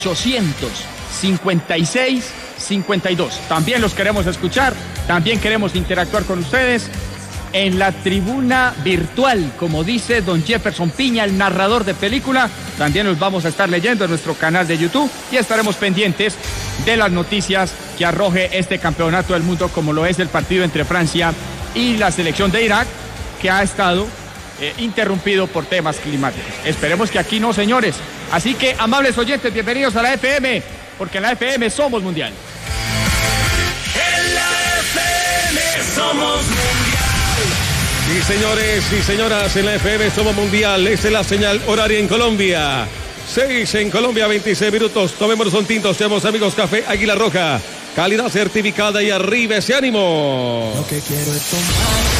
856-52. También los queremos escuchar, también queremos interactuar con ustedes en la tribuna virtual, como dice don Jefferson Piña, el narrador de película. También los vamos a estar leyendo en nuestro canal de YouTube y estaremos pendientes de las noticias que arroje este campeonato del mundo, como lo es el partido entre Francia y la selección de Irak, que ha estado interrumpido por temas climáticos. Esperemos que aquí no, señores. Así que, amables oyentes, bienvenidos a la FM, porque en la FM somos mundial. En la FM somos mundial. Sí, señores y señoras, en la FM somos mundial. Esta es la señal horaria en Colombia. 6 en Colombia, 26 minutos. Tomémonos un tinto, seamos amigos. Café Águila Roja, calidad certificada, y arriba ese ánimo. Lo que quiero es tomar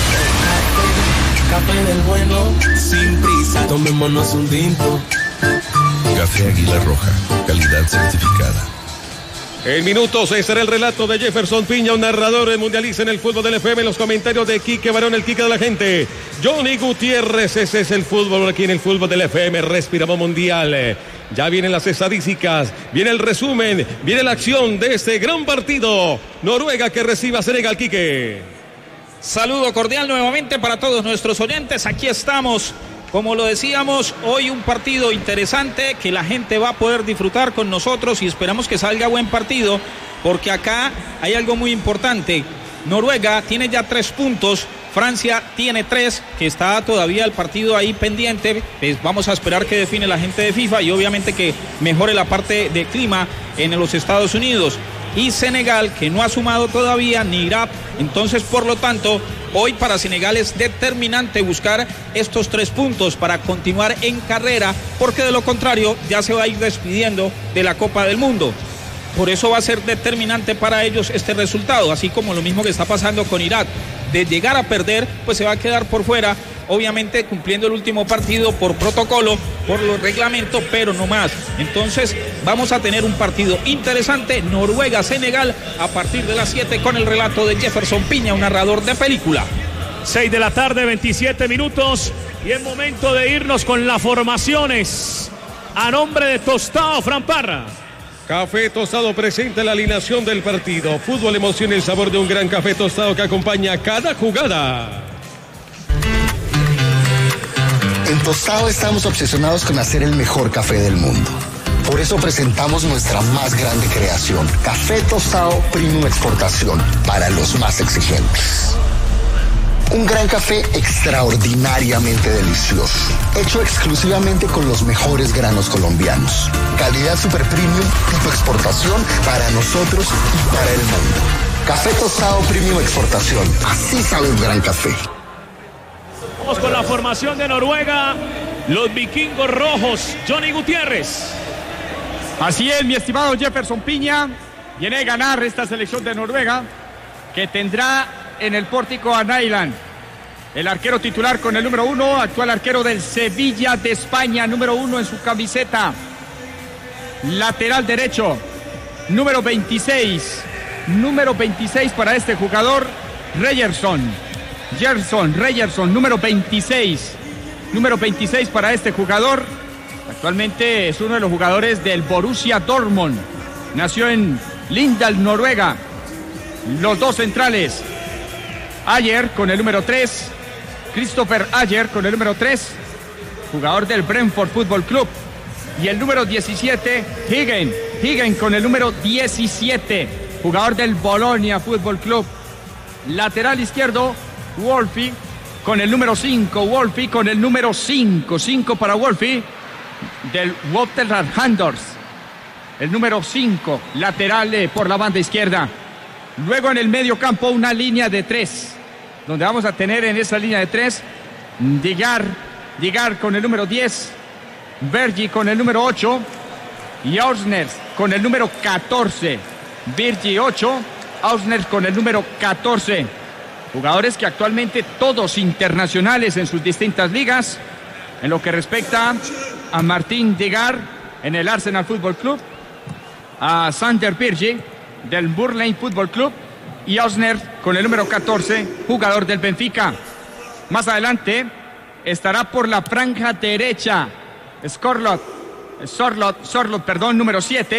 café del bueno, sin prisa. Tomémonos un tinto. Café Águila Roja, calidad certificada. En minutos estará el relato de Jefferson Piña, un narrador mundialista en el fútbol del FM. Los comentarios de Quique Barón, el Quique de la gente. Johnny Gutiérrez, ese es el fútbol aquí en el fútbol del FM. Respiramos mundial. Ya vienen las estadísticas, viene el resumen, viene la acción de este gran partido. Noruega que recibe a Senegal, Quique. Saludo cordial nuevamente para todos nuestros oyentes. Aquí estamos. Como lo decíamos, hoy un partido interesante que la gente va a poder disfrutar con nosotros y esperamos que salga buen partido, porque acá hay algo muy importante. Noruega tiene ya 3 puntos, Francia tiene 3, que está todavía el partido ahí pendiente. Pues vamos a esperar que define la gente de FIFA y obviamente que mejore la parte de clima en los Estados Unidos. Y Senegal, que no ha sumado todavía, ni Irak. Entonces, por lo tanto, hoy para Senegal es determinante buscar estos 3 puntos para continuar en carrera, porque de lo contrario ya se va a ir despidiendo de la Copa del Mundo. Por eso va a ser determinante para ellos este resultado, así como lo mismo que está pasando con Irak. De llegar a perder, pues se va a quedar por fuera, obviamente cumpliendo el último partido por protocolo, por los reglamentos, pero no más. Entonces vamos a tener un partido interesante, Noruega-Senegal, a partir de las 7 con el relato de Jefferson Piña, un narrador de película. 6 de la tarde, 27 minutos, y es momento de irnos con las formaciones. A nombre de Tostado, Fran Parra. Café Tostado presenta la alineación del partido. Fútbol, emoción y el sabor de un gran café tostado que acompaña cada jugada. En Tostado estamos obsesionados con hacer el mejor café del mundo. Por eso presentamos nuestra más grande creación, Café Tostado Premium Exportación, para los más exigentes. Un gran café extraordinariamente delicioso, hecho exclusivamente con los mejores granos colombianos. Calidad super premium, tipo exportación para nosotros y para el mundo. Café Tostado Premium Exportación, así sabe un gran café. Vamos con la formación de Noruega, los vikingos rojos, Johnny Gutiérrez. Así es, mi estimado Jefferson Piña, viene a ganar esta selección de Noruega, que tendrá en el pórtico a Nyland, el arquero titular con el número 1, actual arquero del Sevilla de España, número 1 en su camiseta. Lateral derecho, número 26 para este jugador, Ryerson, número 26 para este jugador. Actualmente es uno de los jugadores del Borussia Dortmund, nació en Lindal, Noruega. Los dos centrales, Ayer con el número 3, Christopher Ayer con el número 3, jugador del Brentford Football Club. Y el número 17, Higgin con el número 17, jugador del Bologna Football Club. Lateral izquierdo, Wolfi con el número 5, 5 para Wolfi, del Wolverhampton. El número 5, lateral por la banda izquierda. Luego en el medio campo una línea de 3, donde vamos a tener en esa línea de 3 Digar con el número 10, Bergi con el número 8 y Ausner con el número 14. Bergi 8, Ausner con el número 14. Jugadores que actualmente todos internacionales en sus distintas ligas. En lo que respecta a Martín Digar en el Arsenal Football Club, a Sander Bergi del Burnley Football Club y Ausner con el número 14, jugador del Benfica. Más adelante estará por la franja derecha Scorlot, Sorlot, número 7.